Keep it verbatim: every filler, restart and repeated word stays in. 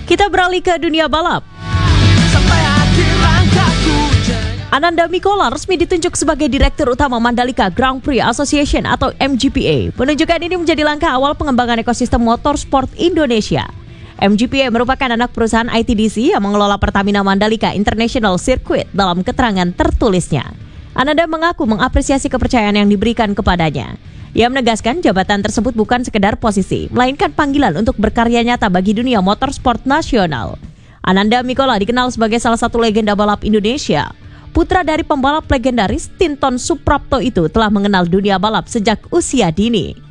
Kita beralih ke dunia balap. Ananda Mikola resmi ditunjuk sebagai Direktur Utama Mandalika Grand Prix Association atau M G P A. Penunjukan ini menjadi langkah awal pengembangan ekosistem motorsport Indonesia. M G P A merupakan anak perusahaan I T D C yang mengelola Pertamina Mandalika International Circuit dalam keterangan tertulisnya. Ananda mengaku mengapresiasi kepercayaan yang diberikan kepadanya. Ia menegaskan jabatan tersebut bukan sekedar posisi, melainkan panggilan untuk berkarya nyata bagi dunia motorsport nasional. Ananda Mikola dikenal sebagai salah satu legenda balap Indonesia. Putra dari pembalap legendaris Tinton Suprapto itu telah mengenal dunia balap sejak usia dini.